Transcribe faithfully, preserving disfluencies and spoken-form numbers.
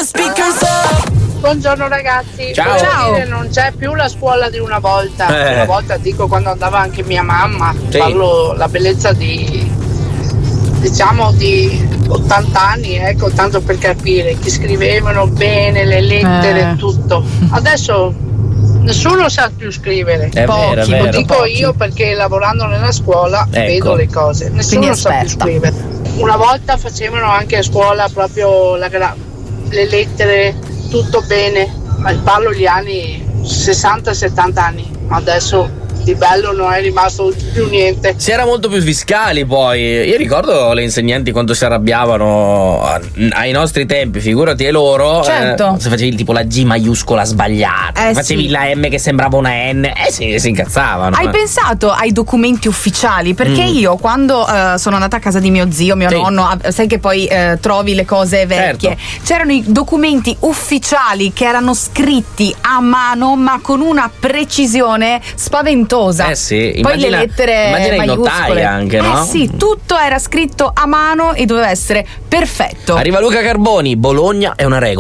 Buongiorno ragazzi. Ciao. Volevo Ciao. dire, non c'è più la scuola di una volta. Eh. Una volta dico quando andava anche mia mamma. Sì. Parlo la bellezza di diciamo di ottanta anni, ecco, tanto per capire, che scrivevano bene le lettere, Eh. tutto. Adesso nessuno sa più scrivere. È Pochi, vero, è vero, lo dico pochi. io perché lavorando nella scuola Ecco. vedo le cose. Nessuno Quindi sa più aspetta. scrivere. Una volta facevano anche a scuola proprio la gra- le lettere, tutto bene, ma parlo gli anni sessanta settanta anni, ma adesso di bello non è rimasto più niente. Si era molto più fiscali poi. Io ricordo le insegnanti quanto si arrabbiavano a- ai nostri tempi, figurati ai loro. Certo. eh, se facevi tipo la G maiuscola sbagliata, Eh, facevi sì. la M che sembrava una N, eh sì, si incazzavano. Hai eh. pensato ai documenti ufficiali? Perché Mm. io quando eh, sono andata a casa di mio zio, mio Sì. nonno, ah, sai che poi eh, trovi le cose vecchie, Certo. c'erano i documenti ufficiali che erano scritti a mano ma con una precisione spaventosa. Eh sì, Poi immagina- le lettere immagina i maiuscole. notai anche, no? Eh sì, tutto era scritto a mano e doveva essere perfetto. Arriva Luca Carboni, Bologna è una regola.